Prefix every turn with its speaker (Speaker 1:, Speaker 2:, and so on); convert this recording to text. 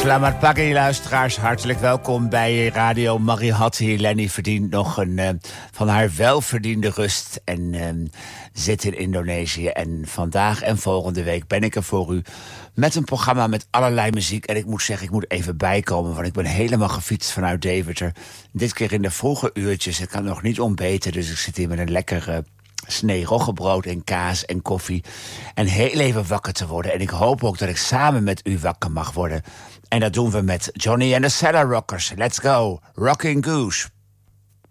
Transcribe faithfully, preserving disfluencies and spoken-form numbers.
Speaker 1: Selamat pagi, luisteraars. Hartelijk welkom bij Radio Marihatti. Lenny verdient nog een uh, van haar welverdiende rust en uh, zit in Indonesië. En vandaag en volgende week ben ik er voor u met een programma met allerlei muziek. En ik moet zeggen, ik moet even bijkomen, want ik ben helemaal gefietst vanuit Deventer. Dit keer in de vroege uurtjes. Ik kan nog niet ontbeten, dus ik zit hier met een lekkere snee roggebrood en kaas en koffie. En heel even wakker te worden. En ik hoop ook dat ik samen met u wakker mag worden. En dat doen we met Johnny and the Cellar Rockers. Let's go. Rocking Goose.